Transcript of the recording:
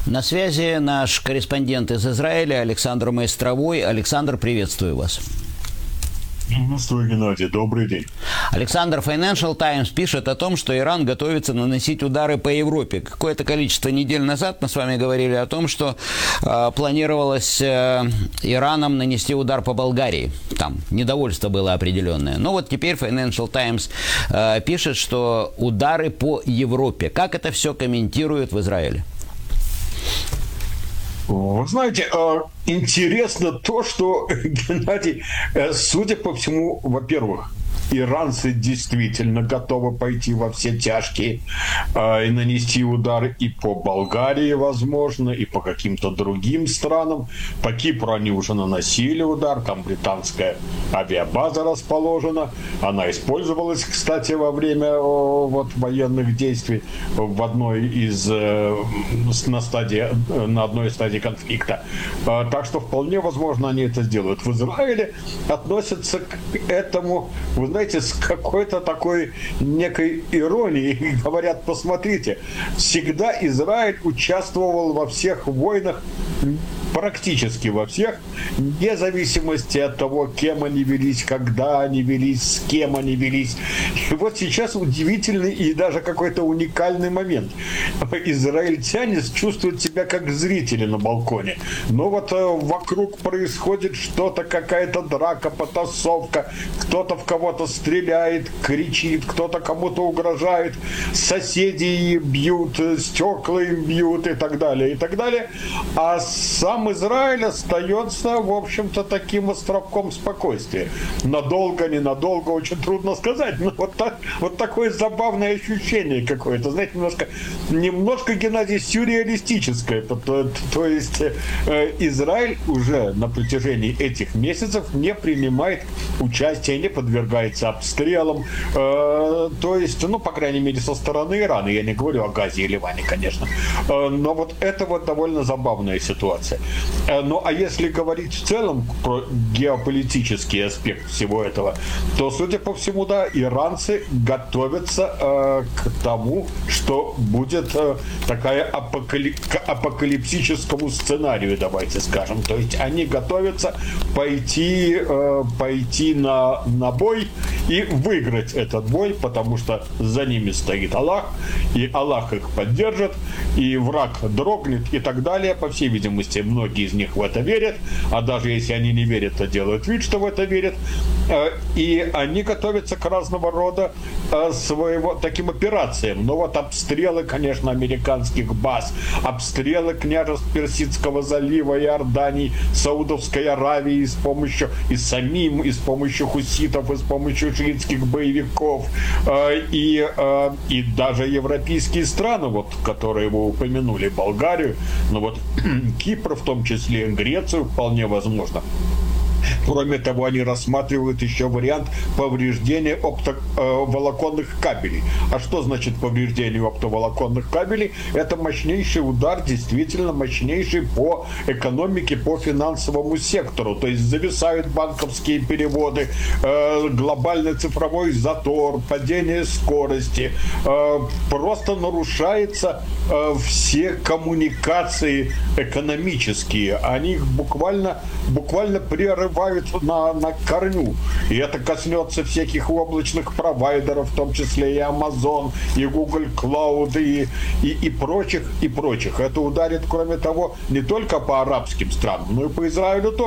На связи наш корреспондент из Израиля Александр Майстровой. Александр, приветствую вас. Приветствую, Геннадий. Добрый день. Александр, Financial Times пишет о том, что Иран готовится наносить удары по Европе. Какое-то количество недель назад мы с вами говорили о том, что планировалось Ираном нанести удар по Болгарии. Там недовольство было определенное. Но вот теперь Financial Times пишет, что удары по Европе. Как это все комментируют в Израиле? Вы знаете, интересно то, что, Геннадий, судя по всему, во-первых, иранцы действительно готовы пойти во все тяжкие и нанести удары и по Болгарии, возможно, и по каким-то другим странам. По Кипру они уже наносили удар, там британская авиабаза расположена. Она использовалась, кстати, во время военных действий в одной из на одной из стадий конфликта. Так что вполне возможно они это сделают. В Израиле относятся к этому, вы знаете, с какой-то такой некой иронией. Говорят, посмотрите, всегда Израиль участвовал во всех войнах, практически во всех, вне зависимости от того, кем они велись, когда они велись, с кем они велись. И вот сейчас удивительный и даже какой-то уникальный момент. Израильтяне чувствуют себя как зрители на балконе. Но вот вокруг происходит что-то, какая-то драка, потасовка, кто-то в кого-то стреляет, кричит, кто-то кому-то угрожает, соседи бьют, стекла им бьют и так далее, и так далее. А сам Израиль остается, в общем-то, таким островком спокойствия. Надолго, ненадолго, очень трудно сказать. Но вот такое забавное ощущение какое-то. Знаете, немножко, Геннадий, сюрреалистическое. То есть Израиль уже на протяжении этих месяцев не принимает участия, не подвергается обстрелам. То есть, по крайней мере, со стороны Ирана. Я не говорю о Газе и Ливане, конечно. Но вот это вот довольно забавная ситуация. Ну, а если говорить в целом про геополитический аспект всего этого, то, судя по всему, да, иранцы готовятся к тому, что будет такая к апокалиптическому сценарию, давайте скажем. То есть они готовятся пойти на бой и выиграть этот бой, потому что за ними стоит Аллах, и Аллах их поддержит, и враг дрогнет и так далее. По всей видимости, многие из них в это верят, а даже если они не верят, то делают вид, что в это верят. И они готовятся к разного рода таким операциям. Но вот обстрелы, конечно, американских баз, обстрелы княжеств Персидского залива, Иордании, Саудовской Аравии с помощью с помощью хуситов, и с помощью шиитских боевиков, и даже европейские страны, вот, которые вы упомянули, Болгарию, но вот Кипр, в том числе Грецию, вполне возможно. Кроме того, они рассматривают еще вариант повреждения оптоволоконных кабелей. А что значит повреждение оптоволоконных кабелей? Это мощнейший удар, действительно мощнейший по экономике, по финансовому сектору. То есть зависают банковские переводы, глобальный цифровой затор, падение скорости. Просто нарушаются все коммуникации экономические. Они их буквально прерывают на корню. И это коснется всяких облачных провайдеров, в том числе и Amazon, и Google Cloud, и прочих, и прочих. Это ударит, кроме того, не только по арабским странам, но и по Израилю тоже.